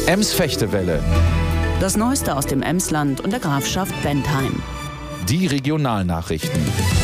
Ems-Fechtewelle. Das Neueste aus dem Emsland und der Grafschaft Bentheim. Die Regionalnachrichten.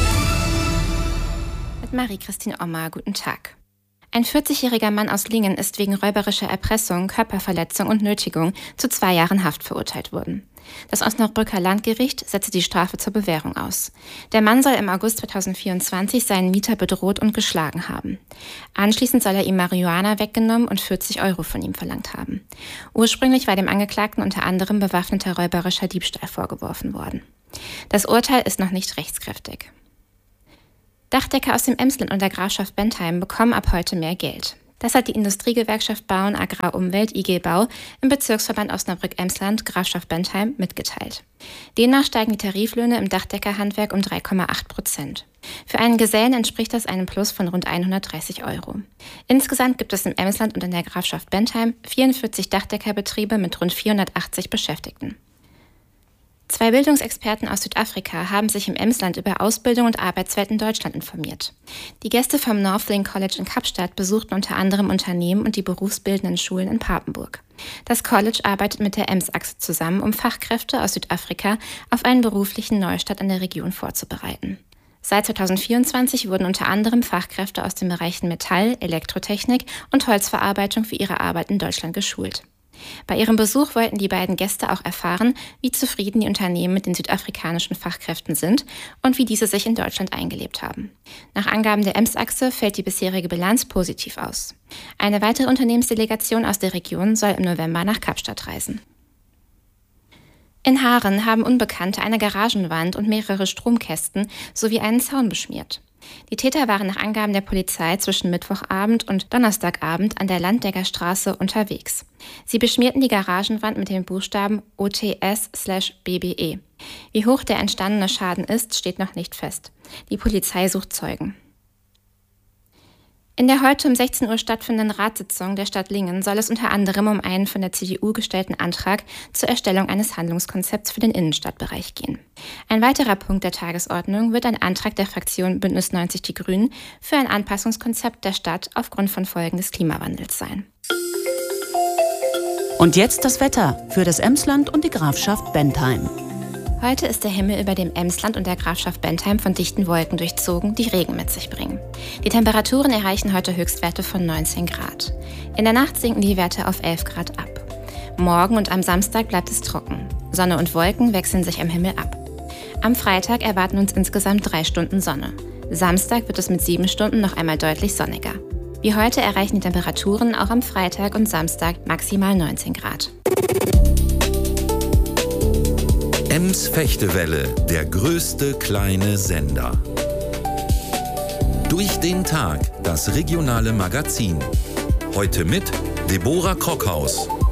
Mit Marie-Christine Ommer, guten Tag. Ein 40-jähriger Mann aus Lingen ist wegen räuberischer Erpressung, Körperverletzung und Nötigung zu 2 Jahren Haft verurteilt worden. Das Osnabrücker Landgericht setzte die Strafe zur Bewährung aus. Der Mann soll im August 2024 seinen Mieter bedroht und geschlagen haben. Anschließend soll er ihm Marihuana weggenommen und 40 € von ihm verlangt haben. Ursprünglich war dem Angeklagten unter anderem bewaffneter räuberischer Diebstahl vorgeworfen worden. Das Urteil ist noch nicht rechtskräftig. Dachdecker aus dem Emsland und der Grafschaft Bentheim bekommen ab heute mehr Geld. Das hat die Industriegewerkschaft Bauen Agrar Umwelt IG Bau im Bezirksverband Osnabrück-Emsland Grafschaft Bentheim mitgeteilt. Demnach steigen die Tariflöhne im Dachdeckerhandwerk um 3,8%. Für einen Gesellen entspricht das einem Plus von rund 130 €. Insgesamt gibt es im Emsland und in der Grafschaft Bentheim 44 Dachdeckerbetriebe mit rund 480 Beschäftigten. 2 Bildungsexperten aus Südafrika haben sich im Emsland über Ausbildung und Arbeitswelt in Deutschland informiert. Die Gäste vom Northlink College in Kapstadt besuchten unter anderem Unternehmen und die berufsbildenden Schulen in Papenburg. Das College arbeitet mit der EMS-Achse zusammen, um Fachkräfte aus Südafrika auf einen beruflichen Neustart in der Region vorzubereiten. Seit 2024 wurden unter anderem Fachkräfte aus den Bereichen Metall, Elektrotechnik und Holzverarbeitung für ihre Arbeit in Deutschland geschult. Bei ihrem Besuch wollten die beiden Gäste auch erfahren, wie zufrieden die Unternehmen mit den südafrikanischen Fachkräften sind und wie diese sich in Deutschland eingelebt haben. Nach Angaben der EMS-Achse fällt die bisherige Bilanz positiv aus. Eine weitere Unternehmensdelegation aus der Region soll im November nach Kapstadt reisen. In Haaren haben Unbekannte eine Garagenwand und mehrere Stromkästen sowie einen Zaun beschmiert. Die Täter waren nach Angaben der Polizei zwischen Mittwochabend und Donnerstagabend an der Landdegger unterwegs. Sie beschmierten die Garagenwand mit den Buchstaben OTS/BBE. Wie hoch der entstandene Schaden ist, steht noch nicht fest. Die Polizei sucht Zeugen. In der heute um 16 Uhr stattfindenden Ratssitzung der Stadt Lingen soll es unter anderem um einen von der CDU gestellten Antrag zur Erstellung eines Handlungskonzepts für den Innenstadtbereich gehen. Ein weiterer Punkt der Tagesordnung wird ein Antrag der Fraktion Bündnis 90 Die Grünen für ein Anpassungskonzept der Stadt aufgrund von Folgen des Klimawandels sein. Und jetzt das Wetter für das Emsland und die Grafschaft Bentheim. Heute ist der Himmel über dem Emsland und der Grafschaft Bentheim von dichten Wolken durchzogen, die Regen mit sich bringen. Die Temperaturen erreichen heute Höchstwerte von 19 Grad. In der Nacht sinken die Werte auf 11 Grad ab. Morgen und am Samstag bleibt es trocken. Sonne und Wolken wechseln sich am Himmel ab. Am Freitag erwarten uns insgesamt 3 Stunden Sonne. Samstag wird es mit 7 Stunden noch einmal deutlich sonniger. Wie heute erreichen die Temperaturen auch am Freitag und Samstag maximal 19 Grad. Ems-Fechtewelle, der größte kleine Sender. Durch den Tag, das regionale Magazin. Heute mit Deborah Krockhaus.